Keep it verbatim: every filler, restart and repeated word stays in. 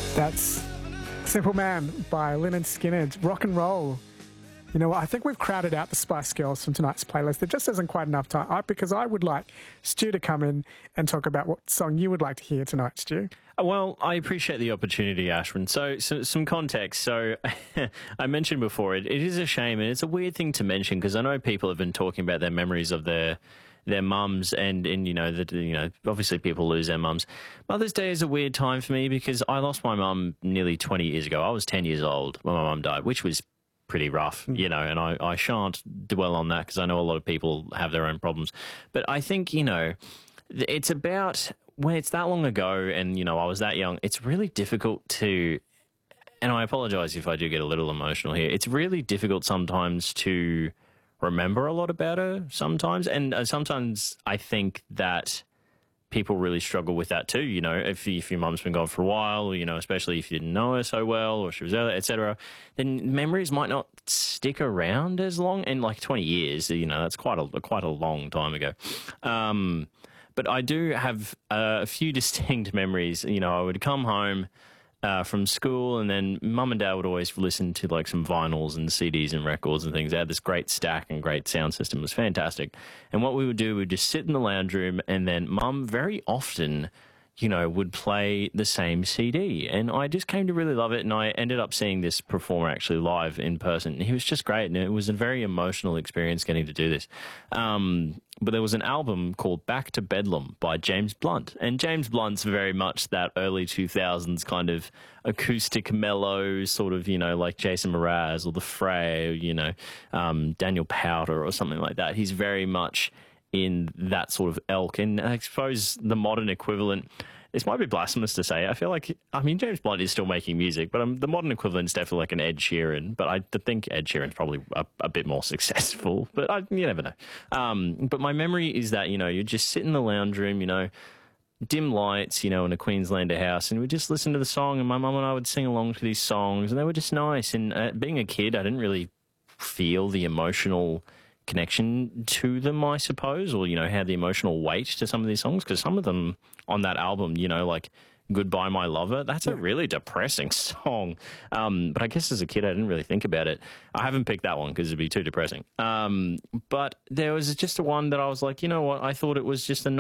That's Simple Man by Lynyrd Skynyrd. Rock and roll. You know what? I think we've crowded out the Spice Girls from tonight's playlist. There just isn't quite enough time I, because I would like Stu to come in and talk about what song you would like to hear tonight, Stu. Well, I appreciate the opportunity, Ashwin. So, so some context. So I mentioned before, it, it is a shame, and it's a weird thing to mention because I know people have been talking about their memories of their their mums, and, and you know, that you know, obviously people lose their mums. Mother's Day is a weird time for me because I lost my mum nearly twenty years ago. I was ten years old when my mum died, which was pretty rough, you know, and I, I shan't dwell on that because I know a lot of people have their own problems. But I think, you know, it's about when it's that long ago and, you know, I was that young, it's really difficult to, and I apologize if I do get a little emotional here, it's really difficult sometimes to remember a lot about her sometimes. And uh, sometimes I think that people really struggle with that too, you know, if, if your mum's been gone for a while, you know, especially if you didn't know her so well or she was early, et cetera, then memories might not stick around as long. And like twenty years, you know, that's quite a quite a long time ago. Um, but I do have uh, a few distinct memories. You know, I would come home Uh, from school, and then mum and dad would always listen to like some vinyls and C Ds and records and things. They had this great stack and great sound system. It was fantastic. And what we would do, we'd just sit in the lounge room, and then mum very often, you know, would play the same C D. And I just came to really love it, and I ended up seeing this performer actually live in person. And he was just great, and it was a very emotional experience getting to do this. Um, but there was an album called Back to Bedlam by James Blunt. And James Blunt's very much that early two thousands kind of acoustic, mellow, sort of, you know, like Jason Mraz or The Fray, or, you know, um, Daniel Powter or something like that. He's very much in that sort of ilk. And I suppose the modern equivalent, this might be blasphemous to say, I feel like, I mean, James Blunt is still making music, but um, the modern equivalent is definitely like an Ed Sheeran, but I think Ed Sheeran's probably a, a bit more successful, but I, you never know. Um, but my memory is that, you know, you just sit in the lounge room, you know, dim lights, you know, in a Queenslander house, and we'd just listen to the song, and my mum and I would sing along to these songs, and they were just nice. And uh, being a kid, I didn't really feel the emotional connection to them, I suppose, or, you know, had the emotional weight to some of these songs, because some of them on that album, you know, like Goodbye My Lover, that's a really depressing song. Um, but I guess as a kid, I didn't really think about it. I haven't picked that one because it'd be too depressing. Um, but there was just a one that I was like, you know what, I thought it was just a